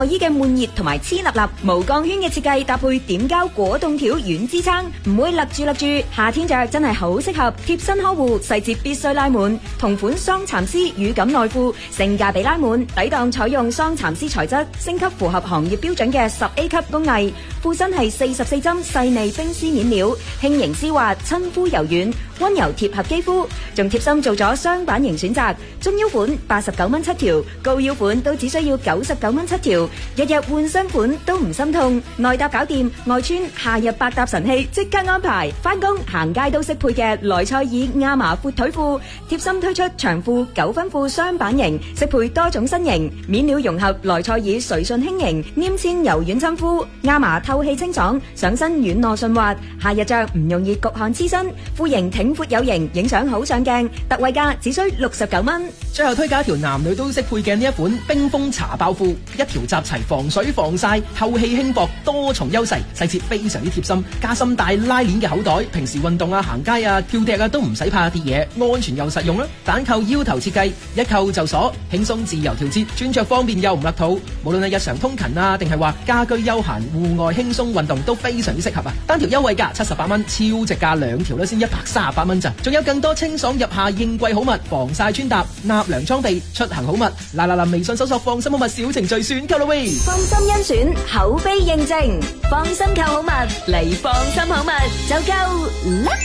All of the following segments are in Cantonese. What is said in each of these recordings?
內衣嘅悶熱同埋黐立立，無鋼圈嘅設計搭配點膠果凍條軟支撐，唔會勒住。夏天着真係好適合，貼身呵護，細節必須拉滿。同款桑蠶絲乳感內褲，性價比拉滿，抵擋採用桑蠶絲材質，升級符合行業標準嘅10A 級工藝。褲身係44針細膩冰絲面料，輕盈絲滑，親膚柔軟，溫柔貼合肌膚。仲貼心做咗雙版型選擇，中腰款89蚊7條，高腰款都只需要99蚊7條。日日換新款都唔心痛，內搭搞掂，外穿夏日百搭神器即刻安排。返工行街都適配嘅萊賽爾亞麻闊腿褲，貼心推出長褲9分褲雙版型，適配多種身形，面料融合萊賽爾垂順輕盈，黏纖柔軟親膚，亞麻透氣清爽，上身軟糯順滑，夏日着唔容易焗汗黐身，褲型挺闊有型，影相好上鏡，特惠價只需69蚊。 最後推介一條男女都適配嘅呢一款冰封茶包褲，一條集齊防水防曬、透氣輕薄多重優勢，細節非常之貼心，加深帶拉鏈嘅口袋，平時運動啊、行街啊、跳踢啊都唔使怕跌嘢，安全又實用啦。單扣腰頭設計，一扣就鎖，輕鬆自由調節，穿着方便又唔勒肚。無論係日常通勤啊，定係話家居休閒、戶外輕鬆運動都非常之適合啊！單條優惠價78蚊，超值價兩條咧先138蚊咋，仲有更多清爽入夏應季好物，防曬穿搭、納涼裝備、出行好物，嗱，微信搜索放心好物小程序選購啦喂！ 放心甄選，口碑認證，放心購好物嚟放心好物就夠啦！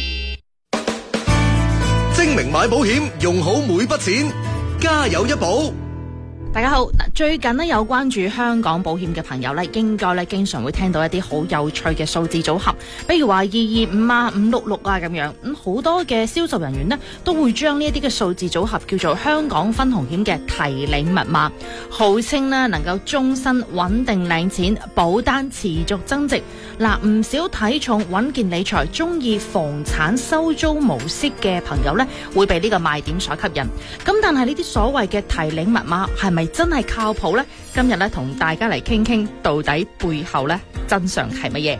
精明買保險，用好每筆錢，家有一保。 大家好，最近咧有關注香港保險嘅朋友咧，應該咧經常會聽到一啲好有趣嘅數字組合，比如話225啊、566啊咁樣。好多嘅銷售人員咧都會將呢一啲嘅數字組合叫做香港分紅險嘅提領密碼，號稱咧能夠終身穩定領錢，保單持續增值。唔少睇重穩健理財、中意房產收租模式嘅朋友咧，會被呢個賣點所吸引。咁但係呢啲所謂嘅提領密碼係咪真係靠譜呢？今日咧同大家嚟傾傾，到底背後咧真相係乜嘢？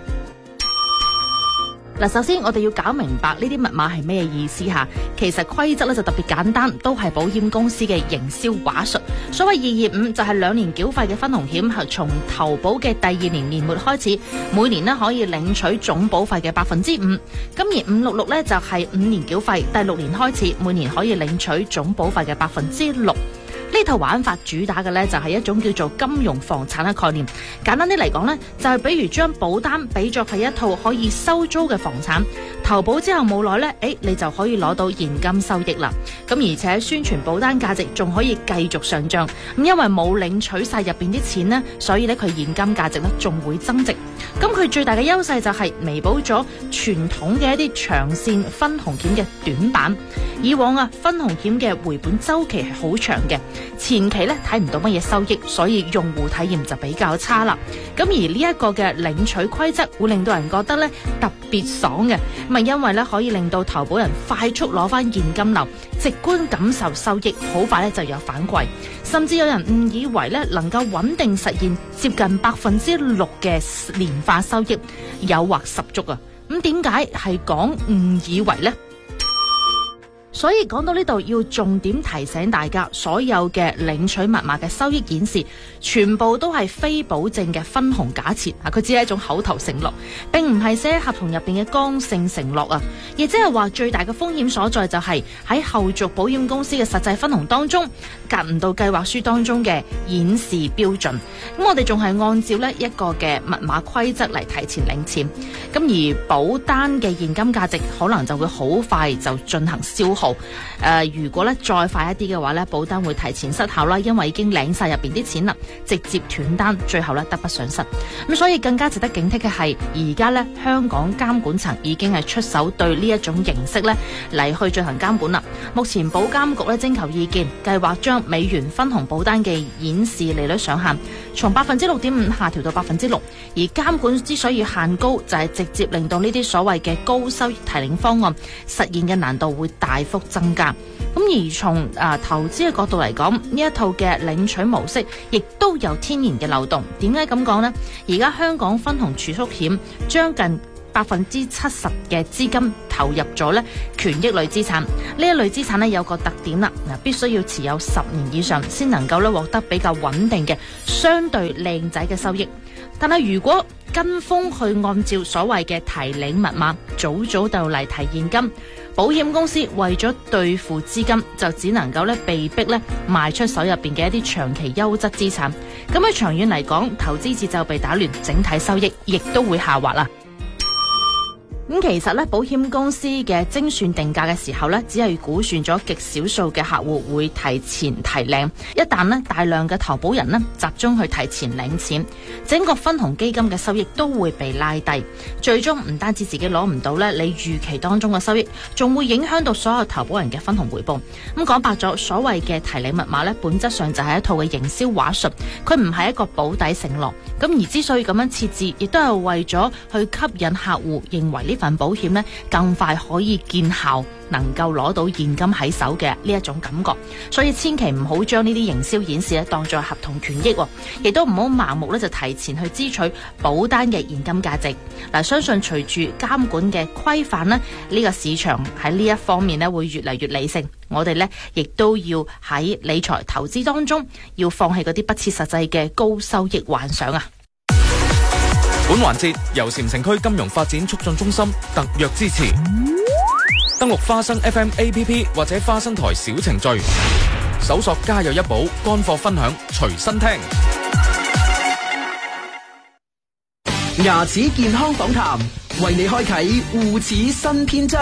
首先我哋要搞明白呢啲密碼係咩意思吓。其實規則咧就特別簡單，都係保險公司嘅營銷話術。所謂225就係2年繳費嘅分紅險，係從投保嘅第2年年末開始，每年咧可以領取總保費嘅5%。咁而566咧就係5年繳費，第6年開始，每年可以領取總保費嘅6%。呢套玩法主打嘅呢，就係一種叫做金融房產嘅概念。簡單啲嚟講呢，就係比如將保單比作係一套可以收租嘅房產，投保之後冇耐呢，你就可以攞到現金收益啦。咁而且宣傳保單價值仲可以繼續上漲。咁因為冇領取晒入邊啲錢呢，所以呢，佢現金價值呢仲會增值。咁佢最大嘅優勢就係彌補咗傳統嘅一啲長線分紅險嘅短板。以往分紅險嘅回本週期係好長嘅，前期咧睇唔到乜嘢收益，所以用戶體驗就比較差啦。咁而呢一個嘅領取規則會令到人覺得咧特別爽嘅，咁因為咧可以令到投保人快速攞翻現金流，直觀感受收益，好快咧就有反饋，甚至有人誤以為咧能夠穩定實現接近6%嘅年化收益，誘惑十足啊！咁點解係講誤以為呢？所以講到呢度，要重點提醒大家，所有嘅領取密碼嘅收益顯示，全部都係非保證嘅分紅假設啊！佢只係一種口頭承諾，並唔係寫喺合同入邊嘅剛性承諾啊！亦即係話，最大嘅風險所在就係喺後續保險公司嘅實際分紅當中，達唔到計劃書當中嘅顯示標準。咁我哋仲係按照呢一個嘅密碼規則嚟提前領錢。咁而保單嘅現金價值可能就會好快就進行消耗。如果咧再快一啲嘅話咧，保單會提前失效啦，因為已經領晒入邊啲錢啦，直接斷單，最後咧得不償失。咁所以更加值得警惕嘅係，而家咧香港監管層已經係出手對呢一種形式咧嚟去進行監管啦。目前保監局咧徵求意見，計劃將美元分紅保單嘅顯示利率上限從6.5%下調到6%。而監管之所以限高，就係直接令到呢啲所謂嘅高收益提領方案實現嘅難度會大幅增加。咁而從投資嘅角度嚟講，呢一套嘅領取模式亦都有天然嘅漏洞。點解咁講呢？而家香港分紅儲蓄險將近 70%嘅資金投入咗咧權益類資產。呢一類資產咧有個特點啦，必須要持有10年以上先能夠咧獲得比較穩定嘅相對靚仔嘅收益。但係如果跟風去按照所謂嘅提領密碼早早就嚟提現金，保險公司為咗兌付資金，就只能夠咧被逼咧賣出手入邊嘅一啲長期優質資產。咁喺長遠嚟講，投資節奏被打亂，整體收益亦都會下滑啦。咁其實咧，保險公司嘅精算定價嘅時候咧，只係估算咗極少數嘅客戶會提前提領。一旦咧大量嘅投保人咧集中去提前領錢，整個分紅基金嘅收益都會被拉低。最終唔單止自己攞唔到咧你預期當中嘅收益，仲會影響到所有投保人嘅分紅回報。咁講白咗，所謂嘅提領密碼咧，本質上就係一套嘅營銷話術，佢唔係一個保底承諾。咁而之所以咁樣設置，亦都係為咗去吸引客戶認為呢份保險咧更快可以見效，能夠攞到現金喺手嘅呢一種感覺。所以千祈唔好將呢啲營銷顯示咧當作合同權益，亦都唔好盲目咧就提前去支取保單嘅現金價值。嗱，相信隨住監管嘅規範咧，呢個市場喺呢一方面咧會越嚟越理性。我哋咧亦都要喺理財投資當中要放棄嗰啲不切實際嘅高收益幻想啊！ 本環節由禪城區金融發展促進中心特約支持。登錄花生 FM APP 或者花生台小程序，搜索家有一寶乾貨分享，隨身聽。 牙齒健康訪談，為你開啟護齒新篇章。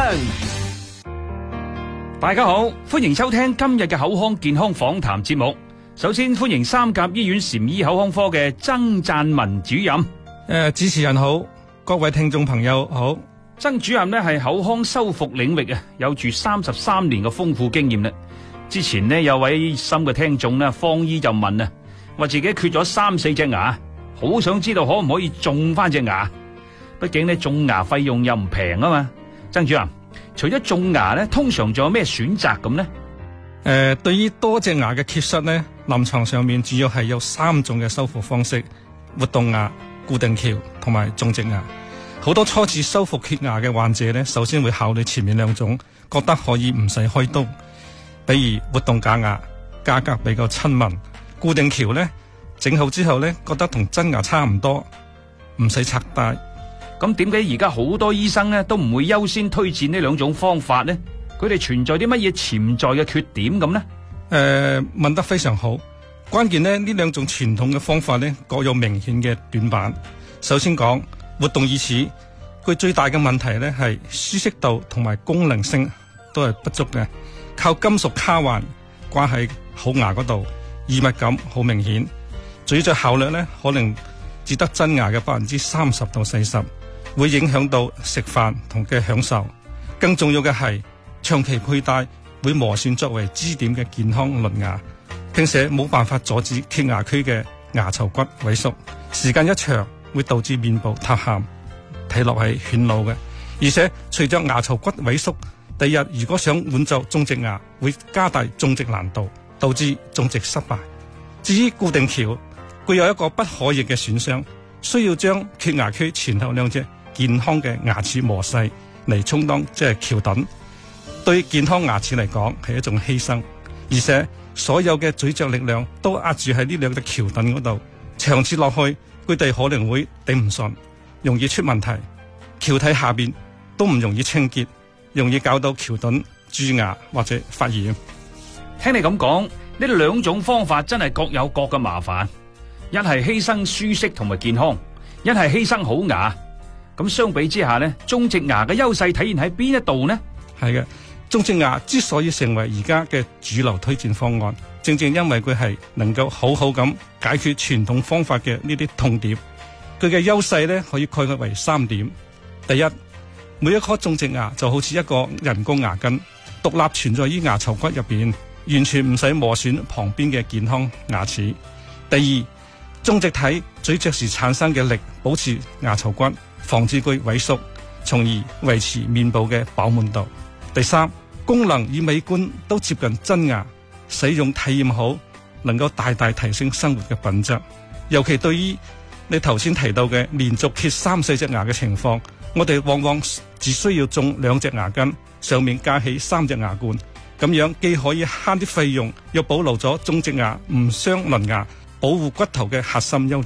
大家好，歡迎收聽今日嘅口腔健康訪談節目。首先歡迎三甲醫院禪醫口腔科嘅曾贊文主任。 主持人好，各位聽眾朋友好。 曾主任呢係口腔修復領域有住33年嘅豐富經驗啦。之前呢有位深嘅聽眾呢，方醫就問啊，話自己缺咗3-4隻牙，好想知道可唔可以種翻隻牙。畢竟呢種牙費用又唔平啊嘛。曾主任，除咗種牙呢，通常仲有咩選擇咁呢？ 對於多隻牙嘅缺失呢，臨床上面主要係有3種嘅修復方式：活動牙、固定橋同埋種植牙。好多初次修復缺牙嘅患者呢，首先會考慮前面2種，覺得可以唔使開刀。比如活動假牙，價格比較親民；固定橋呢，整好之後呢，覺得同真牙差唔多，唔使拆戴。 咁點解而家好多醫生呢都唔會優先推薦呢2種方法呢？佢哋存在啲乜嘢潛在嘅缺點咁呢？ 問得非常好。關鍵呢2種傳統嘅方法呢，各有明顯嘅短板。首先講活動義齒，佢最大嘅問題呢係舒適度同埋功能性都係不足嘅，靠金屬卡環掛喺好牙嗰度，異物感好明顯。咀嚼效率呢可能只得真牙嘅30%到40%，會影響到食飯同嘅享受。更重要嘅係長期佩戴會磨損作為支點嘅健康鄰牙，並且冇辦法阻止缺牙區嘅牙槽骨萎縮，時間一長會導致面部塌陷，睇落係顯老嘅。而且隨着牙槽骨萎縮，第日如果想換做種植牙，會加大種植難度，導致種植失敗。至於固定橋，具有一個不可逆嘅損傷，需要將缺牙區前後2隻健康嘅牙齒磨細嚟充當即係橋墩，對健康牙齒嚟講係一種犧牲。而且所有嘅咀嚼力量都壓住喺呢2隻橋墩嗰度，長此落去，佢哋可能會頂唔順，容易出問題。橋體下邊都唔容易清潔，容易搞到橋墩蛀牙或者發炎。 聽你咁講，呢2種方法真係各有各嘅麻煩。一係犧牲舒適同埋健康，一係犧牲好牙。咁相比之下呢，種植牙嘅優勢體現喺邊一度呢？ 係嘅，種植牙之所以成為而家嘅主流推薦方案，正正因為佢係能夠好好咁解決傳統方法嘅呢啲痛點。佢嘅優勢呢，可以概括為3點。第一，每一顆種植牙就好似一個人工牙根，獨立存在於牙槽骨入邊，完全唔使磨損旁邊嘅健康牙齒。第二，種植體咀嚼時產生嘅力保持牙槽骨，防止佢萎縮，從而維持面部嘅飽滿度。第三，功能與美觀都接近真牙，使用體驗好，能夠大大提升生活嘅品質。尤其對於你頭先提到嘅連續缺3-4隻牙嘅情況， 我哋往往只需要種2隻牙根，上面加起3隻牙冠，咁樣既可以慳啲費用，又保留咗種植牙唔傷鄰牙，保護骨頭嘅核心優點。